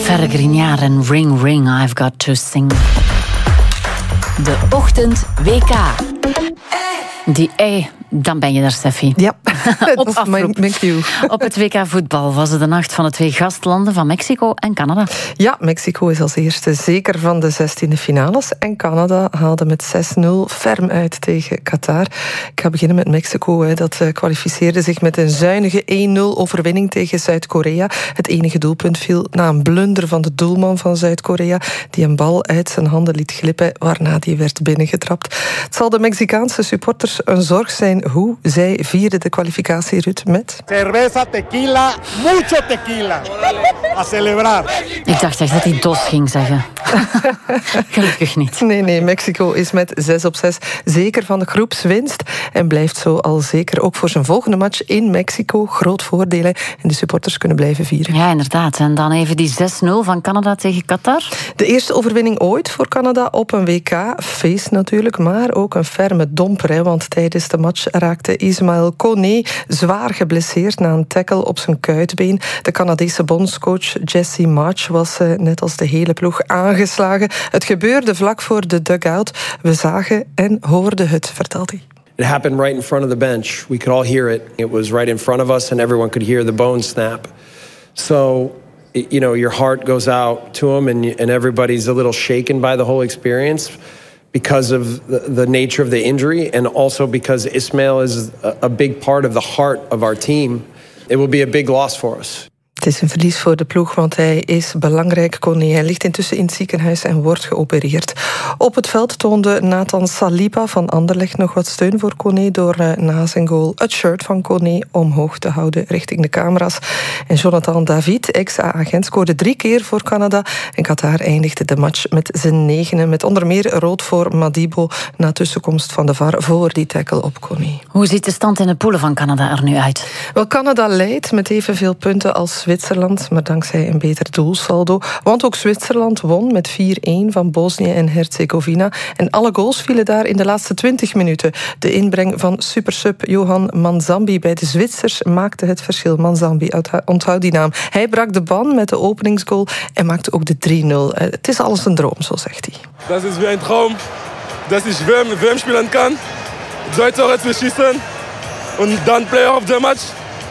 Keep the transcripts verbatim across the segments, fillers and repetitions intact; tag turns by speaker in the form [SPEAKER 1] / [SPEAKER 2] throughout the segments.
[SPEAKER 1] Ferre Grignard en Ring Ring, I've Got To Sing. De Ochtend W K. Die E, dan ben je er, Steffi.
[SPEAKER 2] Ja,
[SPEAKER 1] Op
[SPEAKER 2] dat is mijn, mijn cue.
[SPEAKER 1] Op het W K voetbal was het de nacht van de twee gastlanden van Mexico en Canada.
[SPEAKER 2] Ja, Mexico is als eerste zeker van de zestiende finales. En Canada haalde met zes nul ferm uit tegen Qatar. Ik ga beginnen met Mexico. Hè. Dat kwalificeerde zich met een zuinige één nul overwinning tegen Zuid-Korea. Het enige doelpunt viel na een blunder van de doelman van Zuid-Korea, die een bal uit zijn handen liet glippen, waarna die werd binnengetrapt. Het zal de Mexicaanse supporters een zorg zijn hoe zij vierden de kwalificatie, Ruud, met...
[SPEAKER 3] Cerveza, tequila, mucho tequila. A celebrar.
[SPEAKER 1] Ik dacht echt dat hij dos ging zeggen. Gelukkig niet.
[SPEAKER 2] Nee, nee, Mexico is met zes op zes zeker van de groepswinst en blijft zo al zeker ook voor zijn volgende match in Mexico. Groot voordelen en de supporters kunnen blijven vieren.
[SPEAKER 1] Ja, inderdaad. En dan even die zes nul van Canada tegen Qatar.
[SPEAKER 2] De eerste overwinning ooit voor Canada op een W K. Feest natuurlijk, maar ook een ferme domper. Hè, want tijdens de match raakte Ismael Koné zwaar geblesseerd na een tackle op zijn kuitbeen. De Canadese bondscoach Jesse March was uh, net als de hele ploeg aangeslagen. Het gebeurde vlak voor de dugout. We zagen en hoorden het, vertelt hij.
[SPEAKER 4] It happened right in front of the bench. We could all hear it. It was right in front of us and everyone could hear the bone snap. So, you know, your heart goes out to him and, and everybody's a little shaken by the whole experience because of the, the nature of the injury and also because Ismael is a, a big part of the heart of our team. It will be a big loss for us.
[SPEAKER 2] Het is een verlies voor de ploeg, want hij is belangrijk. Koné, hij ligt intussen in het ziekenhuis en wordt geopereerd. Op het veld toonde Nathan Saliba van Anderlecht nog wat steun voor Koné door uh, na zijn goal het shirt van Koné omhoog te houden richting de camera's. En Jonathan David, ex-agent, scoorde drie keer voor Canada. En Qatar eindigde de match met zijn negende, met onder meer rood voor Madibo na tussenkomst van de V A R voor die tackle op Koné.
[SPEAKER 1] Hoe ziet de stand in de poelen van Canada er nu uit?
[SPEAKER 2] Wel, Canada leidt met evenveel punten als Zwitserland, maar dankzij een beter doelsaldo. Want ook Zwitserland won met vier één van Bosnië en Herzegovina. En alle goals vielen daar in de laatste twintig minuten. De inbreng van supersub Johan Manzambi bij de Zwitsers maakte het verschil. Manzambi, onthoud die naam. Hij brak de ban met de openingsgoal en maakte ook de drie nul. Het is alles een droom, zo zegt hij.
[SPEAKER 5] Dat is weer een droom. Dat ik weer met wem spelen kan. Duitsers verschießen en dan Player of the Match.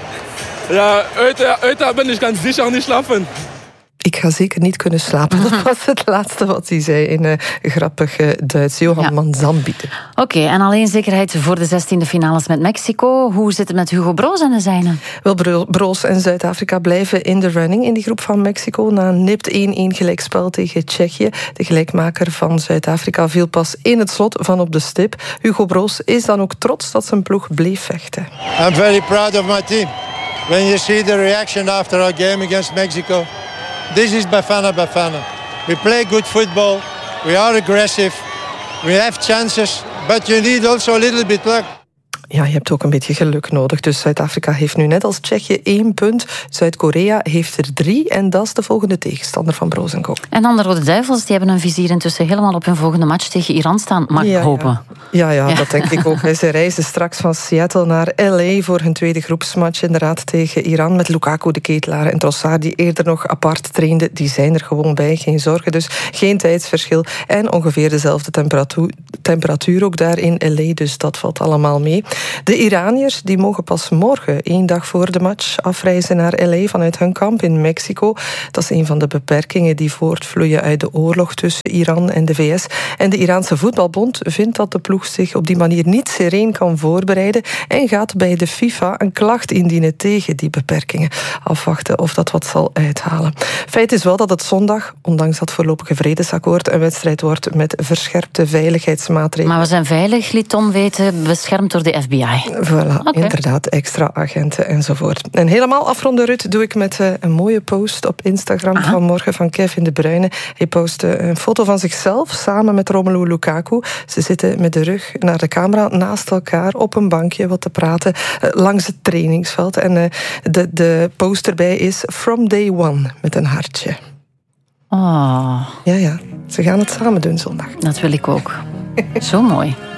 [SPEAKER 5] Ja, heute, heute ben ik ganz sicher niet slapen.
[SPEAKER 2] Ik ga zeker niet kunnen slapen. Dat was het laatste wat hij zei in een uh, grappig uh, Duits. Johan ja. Manzambi.
[SPEAKER 1] Oké, okay, en alleen zekerheid voor de zestiende finales met Mexico. Hoe zit het met Hugo Broos en de zijnen?
[SPEAKER 2] Wel, Broos en Zuid-Afrika blijven in de running in die groep van Mexico. Na een nipt één één gelijkspel tegen Tsjechië. De gelijkmaker van Zuid-Afrika viel pas in het slot van op de stip. Hugo Broos is dan ook trots dat zijn ploeg bleef vechten.
[SPEAKER 6] I'm very proud of my team. When you see the reaction after our game against Mexico, this is Bafana Bafana. We play good football, we are aggressive, we have chances, but you need also a little bit luck.
[SPEAKER 2] Ja, je hebt ook een beetje geluk nodig. Dus Zuid-Afrika heeft nu net als Tsjechië één punt. Zuid-Korea heeft er drie. En dat is de volgende tegenstander van Broos en Co.
[SPEAKER 1] En dan de Rode Duivels, die hebben een vizier intussen helemaal op hun volgende match tegen Iran staan. Mag ik
[SPEAKER 2] ja,
[SPEAKER 1] hopen.
[SPEAKER 2] Ja. Ja, ja, ja, dat denk ik ook. Ze reizen straks van Seattle naar L A voor hun tweede groepsmatch inderdaad tegen Iran. Met Lukaku, de ketelaar en Trossard, die eerder nog apart trainden. Die zijn er gewoon bij, geen zorgen. Dus geen tijdsverschil. En ongeveer dezelfde temperatuur, temperatuur ook daar in L A. Dus dat valt allemaal mee. De Iraniërs die mogen pas morgen, één dag voor de match, afreizen naar L A vanuit hun kamp in Mexico. Dat is een van de beperkingen die voortvloeien uit de oorlog tussen Iran en de V S. En de Iraanse voetbalbond vindt dat de ploeg zich op die manier niet sereen kan voorbereiden en gaat bij de FIFA een klacht indienen tegen die beperkingen. Afwachten of dat wat zal uithalen. Feit is wel dat het zondag, ondanks dat voorlopige vredesakkoord, een wedstrijd wordt met verscherpte veiligheidsmaatregelen.
[SPEAKER 1] Maar we zijn veilig, liet Tom weten, beschermd door de F B I.
[SPEAKER 2] Voilà,
[SPEAKER 1] okay.
[SPEAKER 2] Inderdaad, extra agenten enzovoort. En helemaal afronden, Ruud, doe ik met uh, een mooie post op Instagram Aha. vanmorgen van Kevin De Bruyne. Hij postte een foto van zichzelf samen met Romelu Lukaku. Ze zitten met de rug naar de camera naast elkaar op een bankje wat te praten uh, langs het trainingsveld. En uh, de, de post erbij is From Day One met een hartje.
[SPEAKER 1] Oh.
[SPEAKER 2] Ja, ja, ze gaan het samen doen zondag.
[SPEAKER 1] Dat wil ik ook. Zo mooi.